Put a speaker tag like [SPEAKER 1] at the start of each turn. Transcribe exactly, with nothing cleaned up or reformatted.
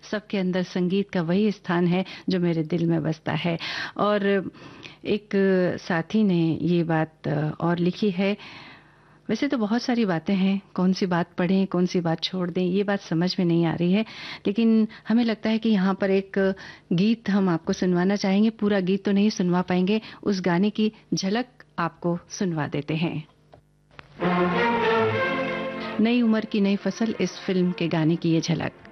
[SPEAKER 1] सबके अंदर संगीत का वही स्थान है जो मेरे दिल में बसता है। और एक साथी ने ये बात और लिखी है, वैसे तो बहुत सारी बातें हैं, कौन सी बात पढ़ें कौन सी बात छोड़ दें ये बात समझ में नहीं आ रही है, लेकिन हमें लगता है कि यहाँ पर एक गीत हम आपको सुनवाना चाहेंगे। पूरा गीत तो नहीं सुनवा पाएंगे, उस गाने की झलक आपको सुनवा देते हैं। नई उम्र की नई फसल, इस फिल्म के गाने की ये झलक।